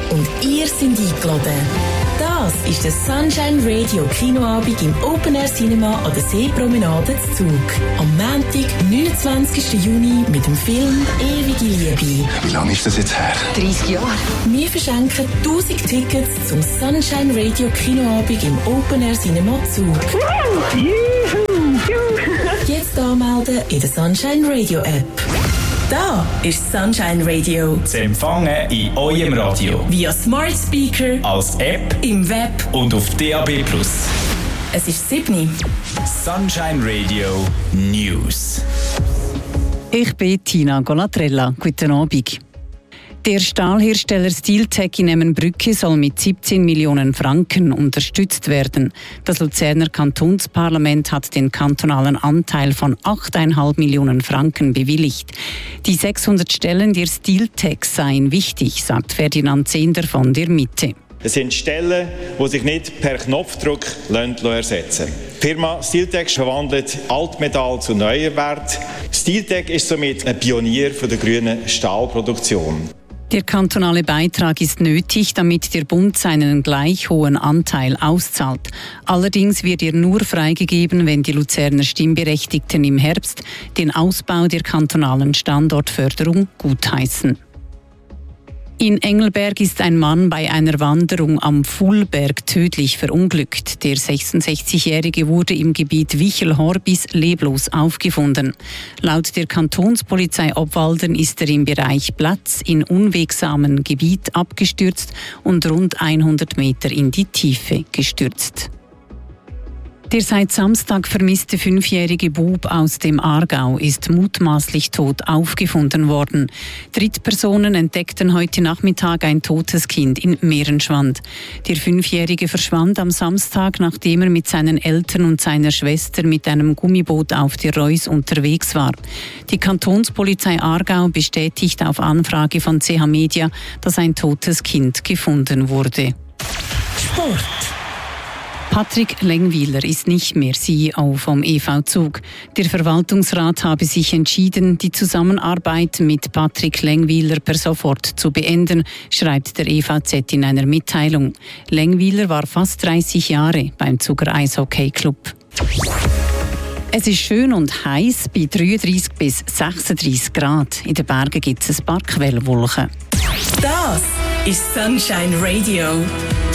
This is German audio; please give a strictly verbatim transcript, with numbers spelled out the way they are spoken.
und ihr seid eingeladen. Das ist der Sunshine Radio Kinoabend im Open Air Cinema an der Seepromenade zu Zug. Am Montag, neunundzwanzigsten Juni mit dem Film «Ewige Liebe». Wie lange ist das jetzt her? dreißig Jahre. Wir verschenken tausend Tickets zum Sunshine Radio Kinoabend im Open Air Cinema Zug. Jetzt anmelden in der Sunshine Radio App. Da ist Sunshine Radio. Zu empfangen in eurem Radio. Via Smart Speaker, als App, im Web und auf D A B plus. Es ist sieben. Sunshine Radio News. Ich bin Tina Golatrella. Guten Abend. Der Stahlhersteller Steeltec in Emmenbrücke soll mit siebzehn Millionen Franken unterstützt werden. Das Luzerner Kantonsparlament hat den kantonalen Anteil von acht Komma fünf Millionen Franken bewilligt. Die sechshundert Stellen der Steeltec seien wichtig, sagt Ferdinand Zehnder von der Mitte. Es sind Stellen, die sich nicht per Knopfdruck ersetzen lassen. Die Firma Steeltec verwandelt Altmetall zu Neuwert. Steeltec ist somit ein Pionier der grünen Stahlproduktion. Der kantonale Beitrag ist nötig, damit der Bund seinen gleich hohen Anteil auszahlt. Allerdings wird er nur freigegeben, wenn die Luzerner Stimmberechtigten im Herbst den Ausbau der kantonalen Standortförderung gutheißen. In Engelberg ist ein Mann bei einer Wanderung am Fuhlberg tödlich verunglückt. Der sechsundsechzigjährige wurde im Gebiet Wichel-Horbis leblos aufgefunden. Laut der Kantonspolizei Obwaldern ist er im Bereich Platz in unwegsamen Gebiet abgestürzt und rund hundert Meter in die Tiefe gestürzt. Der seit Samstag vermisste fünfjährige Bub aus dem Aargau ist mutmaßlich tot aufgefunden worden. Drittpersonen entdeckten heute Nachmittag ein totes Kind in Mehrenschwand. Der Fünfjährige verschwand am Samstag, nachdem er mit seinen Eltern und seiner Schwester mit einem Gummiboot auf der Reuss unterwegs war. Die Kantonspolizei Aargau bestätigt auf Anfrage von C H Media, dass ein totes Kind gefunden wurde. Sport. Patrick Lengwiler ist nicht mehr C E O vom E V Zug. Der Verwaltungsrat habe sich entschieden, die Zusammenarbeit mit Patrick Lengwiler per sofort zu beenden, schreibt der E V Z in einer Mitteilung. Lengwiler war fast dreißig Jahre beim Zuger Eishockey Club. Es ist schön und heiß bei dreiunddreißig bis sechsunddreißig Grad. In den Bergen gibt es ein paar Quellwolken. Das ist Sunshine Radio.